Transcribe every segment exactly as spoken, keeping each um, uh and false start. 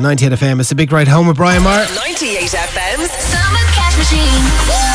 ninety-eight F M. It's a big ride home with Brian Maher. ninety-eight F M's Summer Cash Machine.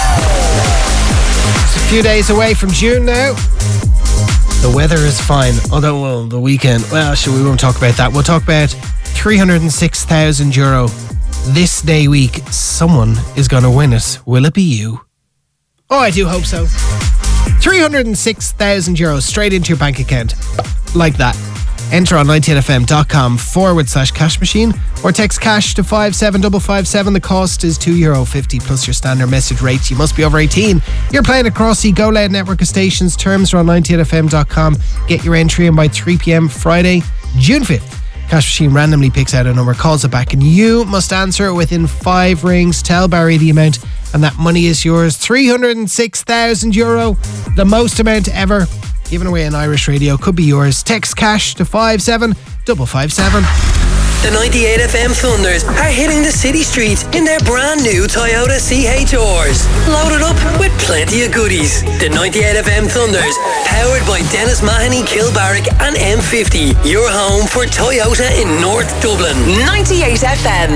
It's a few days away from June now. The weather is fine, although, well, the weekend, well, sure, we won't talk about that. We'll talk about three hundred six thousand euro this day week. Someone is going to win it. Will it be you? Oh, I do hope so. three hundred six thousand euros straight into your bank account. Like that. Enter on ninety-eight F M dot com forward slash cash machine or text cash to five seven five five seven. The cost is two euro fifty plus your standard message rate. You must be over eighteen. You're playing across the Go Loud network of stations. Terms are on ninety-eight F M dot com. Get your entry in by three p.m. Friday, June fifth. Cash Machine randomly picks out a number, calls it back, and you must answer it within five rings. Tell Barry the amount, and that money is yours. three hundred six thousand euro, the most amount ever given away on Irish radio, could be yours. Text cash to five seven five five seven. The ninety-eight F M Thunders are hitting the city streets in their brand new Toyota C H Rs. Loaded up with plenty of goodies. The ninety-eight F M Thunders, powered by Dennis Mahoney, Kilbarrack and M fifty. Your home for Toyota in North Dublin. ninety-eight F M.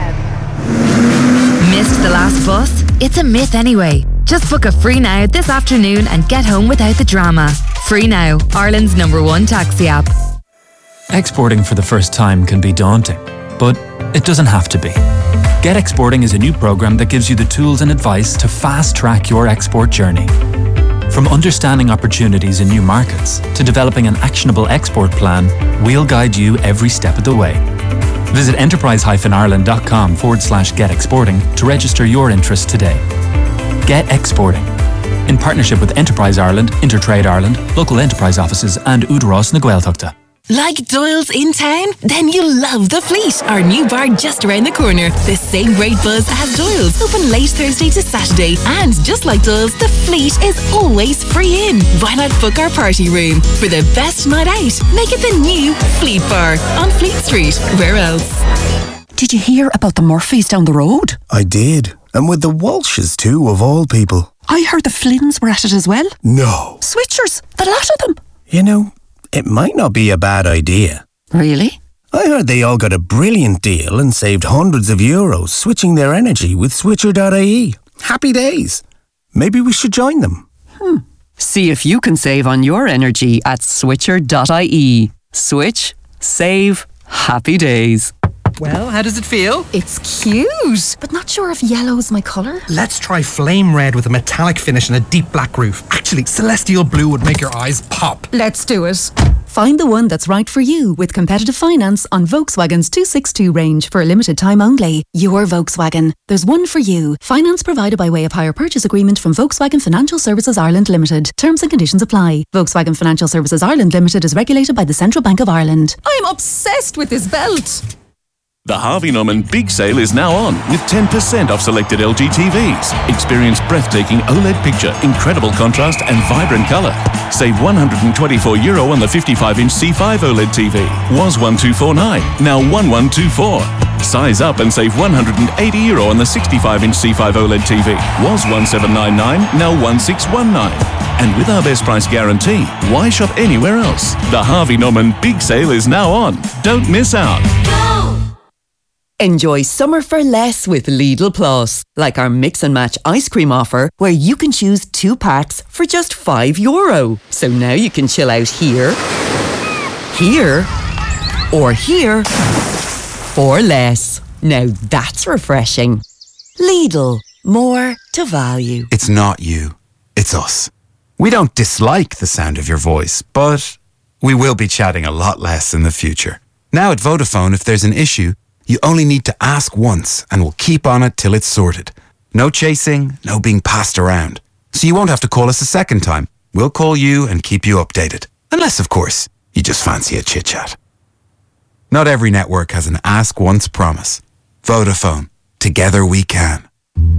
Missed the last bus? It's a myth anyway. Just book a Free Now this afternoon and get home without the drama. Free Now, Ireland's number one taxi app. Exporting for the first time can be daunting, but it doesn't have to be. Get Exporting is a new program that gives you the tools and advice to fast-track your export journey. From understanding opportunities in new markets to developing an actionable export plan, we'll guide you every step of the way. Visit enterprise-ireland.com forward slash get exporting to register your interest today. Get Exporting, in partnership with Enterprise Ireland, Intertrade Ireland, local enterprise offices and Údarás na Gaeltachta. Like Doyle's in town? Then you'll love The Fleet, our new bar just around the corner. The same great buzz as Doyle's, open late Thursday to Saturday. And just like Doyle's, The Fleet is always free in. Why not book our party room? For the best night out, make it the new Fleet Bar on Fleet Street. Where else? Did you hear about the Murphys down the road? I did. And with the Walshes too, of all people. I heard the Flynns were at it as well. No. Switchers, the lot of them. You know, it might not be a bad idea. Really? I heard they all got a brilliant deal and saved hundreds of euros switching their energy with switcher dot I E. Happy days. Maybe we should join them. Hmm. See if you can save on your energy at switcher dot I E. Switch, save, happy days. Well, how does it feel? It's cute, but not sure if yellow's my colour. Let's try flame red with a metallic finish and a deep black roof. Actually, celestial blue would make your eyes pop. Let's do it. Find the one that's right for you with competitive finance on Volkswagen's two sixty-two range for a limited time only. Your Volkswagen. There's one for you. Finance provided by way of hire purchase agreement from Volkswagen Financial Services Ireland Limited. Terms and conditions apply. Volkswagen Financial Services Ireland Limited is regulated by the Central Bank of Ireland. I'm obsessed with this belt. The Harvey Norman Big Sale is now on with ten percent off selected L G T Vs. Experience breathtaking OLED picture, incredible contrast and vibrant colour. Save one hundred twenty-four euro on the fifty-five inch C five OLED T V. Was one thousand two hundred forty-nine, now one thousand one hundred twenty-four. Size up and save one hundred eighty euro on the sixty-five inch C five OLED T V. Was one thousand seven hundred ninety-nine, now one thousand six hundred nineteen. And with our best price guarantee, why shop anywhere else? The Harvey Norman Big Sale is now on. Don't miss out. Enjoy summer for less with Lidl Plus, like our mix and match ice cream offer where you can choose two packs for just five euro. So now you can chill out here, here, or here for less. Now that's refreshing. Lidl, more to value. It's not you, it's us. We don't dislike the sound of your voice, but we will be chatting a lot less in the future. Now at Vodafone, if there's an issue, you only need to ask once and we'll keep on it till it's sorted. No chasing, no being passed around. So you won't have to call us a second time. We'll call you and keep you updated. Unless, of course, you just fancy a chit-chat. Not every network has an ask once promise. Vodafone. Together we can.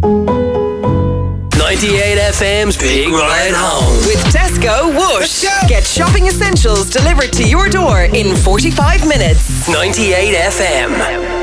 ninety-eight F M's Big Ride Home with Tesco Whoosh. Get shopping essentials delivered to your door in forty-five minutes. ninety-eight F M.